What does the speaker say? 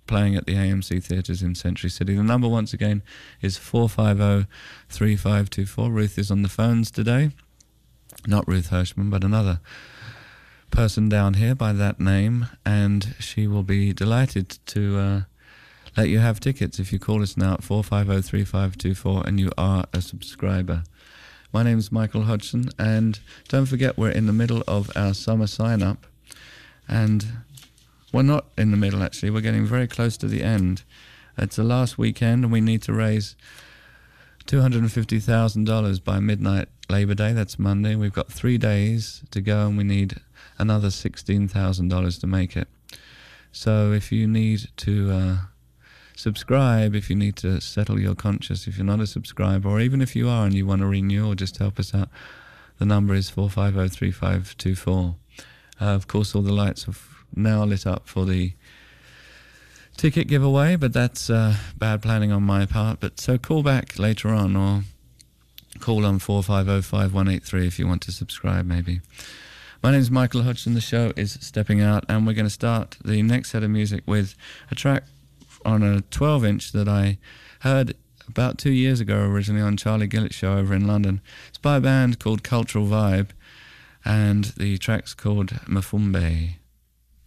playing at the AMC Theatres in Century City. The number once again is 450-3524. Ruth is on the phones today. Not Ruth Hirschman, but another person down here by that name, and she will be delighted to let you have tickets if you call us now at 450-3524 and you are a subscriber. My name is Michael Hodgson, and don't forget we're in the middle of our summer sign-up, and we're not in the middle actually, we're getting very close to the end. It's the last weekend and we need to raise $250,000 by midnight Labor Day, that's Monday. We've got 3 days to go and we need another $16,000 to make it. So if you need to subscribe, if you need to settle your conscience, if you're not a subscriber, or even if you are and you want to renew or just help us out, the number is 450-3524. Of course, all the lights have now lit up for the ticket giveaway, but that's bad planning on my part. But so call back later on, or call on 450-5183 if you want to subscribe maybe. My name is Michael Hodgson. The show is Stepping Out, and we're going to start the next set of music with a track on a 12-inch that I heard about 2 years ago originally on Charlie Gillett's show over in London. It's by a band called Cultural Vibe, and the track's called Mafumbe.